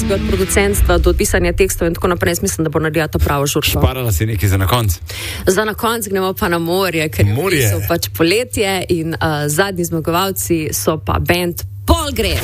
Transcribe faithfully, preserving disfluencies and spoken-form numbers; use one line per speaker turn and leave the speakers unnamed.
glasbe, od producentstva do pisanja tekstov in tako naprej. Jaz mislim, da bo naredila to pravo žurko.
Šparala si nekaj za na konc.
Za na konc gremo pa na morje, ker
morje.
so pač poletje in uh, zadnji zmagovalci so pa band Polgres.